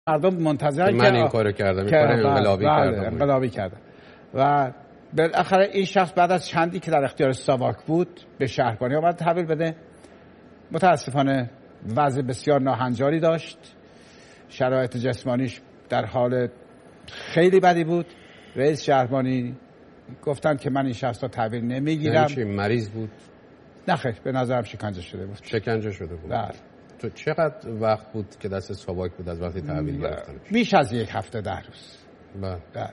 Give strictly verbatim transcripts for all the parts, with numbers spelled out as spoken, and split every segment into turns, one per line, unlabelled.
مردم منتظر
من این کارو کردم، این کار انقلابی کردم
انقلابی کردم و بالاخره این شخص بعد از چندی که در اختیار ساواک بود به شهربانی آمد تحویل بده. متاسفانه وضع بسیار ناهنجاری داشت، شرایط جسمانیش در حال خیلی بدی بود. رئیس شهربانی گفتن که من این شخص رو تحویل نمیگیرم.
یعنی چی؟ مریض بود؟
نه خیر، به نظرم شکنجه شده بود.
شکنجه شده بود.
بله.
تو چقدر وقت بود که دست ساواک بود از وقتی تحویل گرفتنش؟
بیش از یک هفته ده روز.
بله.
بله.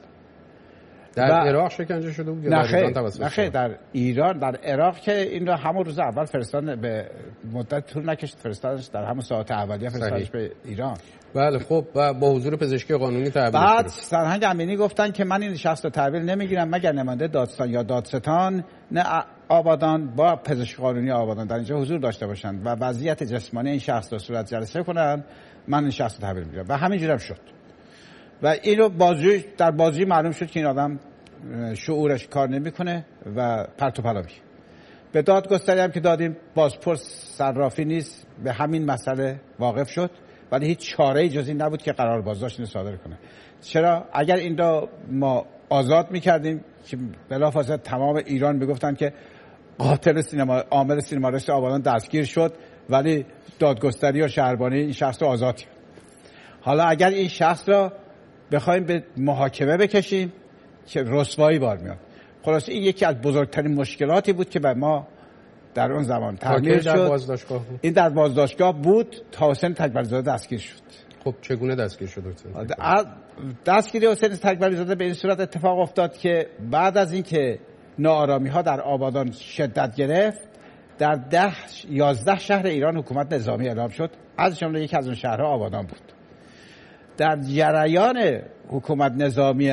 در عراق شکنجه شده بود یا
نه
در
خیر،
ایران توسط
نه خیر، در ایران، در عراق که این را همون روز اول فرستادن، به مدت طول نکشید فرستادنش، در همون ساعت اولیه فرستادنش به ایران.
بله. خب و با حضور پزشکی قانونی تحویل شد.
بعد سرهنگ امینی گفتن که من این شخص رو تحویل نمیگیرم مگر نماینده دادستان یا دادستان نه آبادان با پزشکی قانونی آبادان در اینجا حضور داشته باشند و وضعیت جسمانی این شخص رو صورت جلسه کنن، من این شخص رو تحویل میگیرم. و همینجوری هم شد. و اینو بازجویی در بازجویی معلوم شد که این آدم شعورش کار نمیکنه و پرت و پلا میشه. به دادگستری هم که دادیم بازپرس صرافی نیست، به همین مسئله واقف شد، ولی هیچ چاره‌ای جز این نبود که قرار بازداشت صادر کنه. چرا؟ اگر این را ما آزاد میکردیم که بلافاصله تمام ایران میگفتن که قاتل سینما عامل سینمارشت آبادان دستگیر شد، ولی دادگستری و شهربانی این شخص رو آزاد کرد. حالا اگر این شخص را بخوایم به محاکمه بکشیم که رسوایی بار میاد. خلاص این یکی از بزرگترین مشکلاتی بود که به ما در اون زمان تحمیل شد.
در بازداشتگاه بود.
این در بازداشتگاه بود تا حسین تکبری‌زاده دستگیر شد.
خب چگونه دستگیر شد حسین؟
دستگیری حسین تکبری‌زاده به این صورت اتفاق افتاد که بعد از اینکه ناآرامی ها در آبادان شدت گرفت، در ده یازده شهر ایران حکومت نظامی اعلام شد، از جمله یکی از اون شهرها آبادان بود. در جریان حکومت نظامی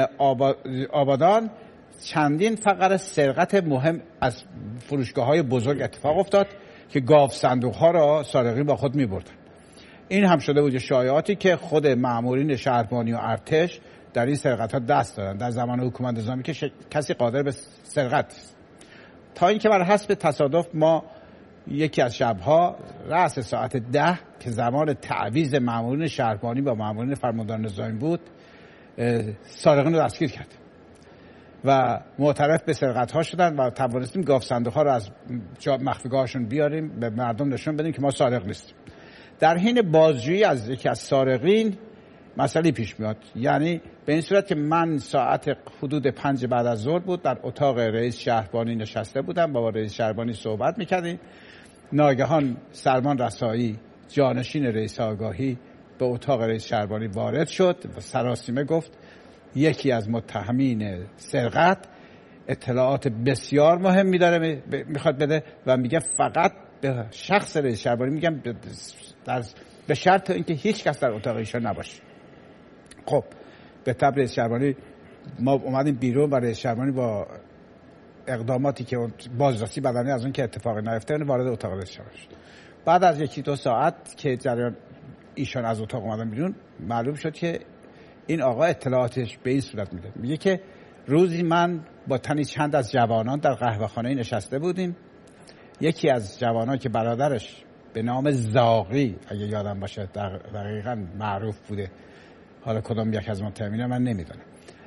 آبادان چندین فقره سرقت مهم از فروشگاه‌های بزرگ اتفاق افتاد که گاو صندوق‌ها را سارقین با خود می‌بردن. این هم شده بود شایعاتی که خود مأمورین شهربانی و ارتش در این سرقت‌ها دست دارن در زمان حکومت نظامی که ش... کسی قادر به سرقت است. تا اینکه بر حسب تصادف ما یکی از شب‌ها رأس ساعت ده که زمان تعویض مأمورین شهربانی با مأمورین فرماندار نظامی بود، سارقین رو دستگیر کرد و معترف به سرقت ها شدن و توانستیم گاو صندوق ها رو از مخفیگاهشون بیاریم به مردم نشون بدیم که ما سارق نیستیم. در حین بازجویی از یکی از سارقین مسئله پیش میاد، یعنی به این صورت که من ساعت حدود پنج بعد از ظهر بود در اتاق رئیس شهربانی نشسته بودم، با رئیس شهربانی صحبت میکردیم. ناگهان سرمان رسایی جانشین رئیس آگاهی به اتاق رئیس شهربانی وارد شد و سراسیمه گفت یکی از متهمین سرقت اطلاعات بسیار مهمی داره میخواد بده و میگه فقط به شخص رئیس شهربانی میگم در به شرط اینکه هیچ کس در اتاق ایشان نباشه. خب به طبع رئیس شهربانی ما اومدیم بیرون و رئیس شهربانی با اقداماتی که بازرسی بدنی از اون که اتفاقی نیفتاد وارد اتاق رئیس شهربانی شد. بعد از یکی دو ساعت که جریان ایشان از اتاق اومدن بیرون معلوم شد که این آقا اطلاعاتش به این صورت میده. میگه که روزی من با تنی چند از جوانان در قهوه‌خانه نشسته بودیم، یکی از جوانان که برادرش به نام زاغی اگه یادم باشه دقیقاً معروف بوده، حالا کدام یک از متهمین من نمیدونم،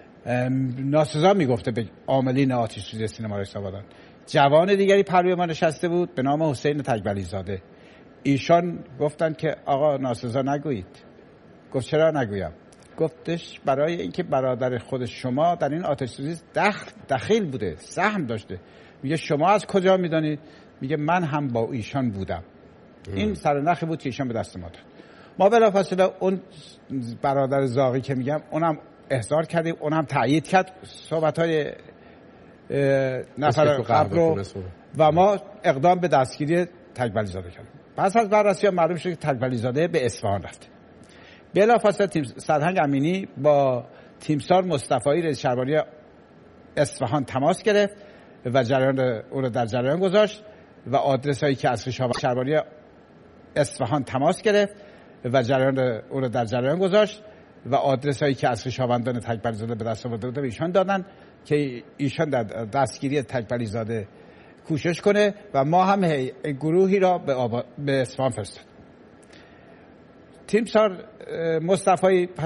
ناسزا میگفته به عاملین آتش سوزی سینمارشت آبادان. جوان دیگری پروی ما نشسته بود به نام حسین تکبری‌زاده. ایشان گفتن که آقا ناسزا نگویید. گفت چرا نگویم؟ گفتش برای اینکه برادر خود شما در این آتش سوزی دخل دخیل بوده، سهم داشته. میگه شما از کجا میدانید؟ میگه من هم با ایشان بودم. ام. این سرنخی بود که ایشان به دست ما داد. ما بلافاصله اون برادر زاغی که میگم اونم احضار کردیم، اونم تایید کرد صحبت‌های نفر قبل رو و ما اقدام به دستگیری تکبری‌زاده کردیم. پس از بررسی معلوم شد که تکبری‌زاده به اصفهان رفت. بلافاصله تیم سرهنگ امینی با تیمسار مصطفی رئیس شهربانی اصفهان تماس گرفت و جریان او را در جریان گذاشت و آدرس هایی که از شهربانی اصفهان تماس گرفت و جریان او را در جریان گذاشت و آدرس هایی که از خویشاوندان تکبری‌زاده به دست آورده بوده به ایشان دادن که ایشان در دستگیری تکبری‌زاده کوشش کنه و ما هم گروهی را به, آبا... به اصفهان فرستاد. تیمسار مصطفی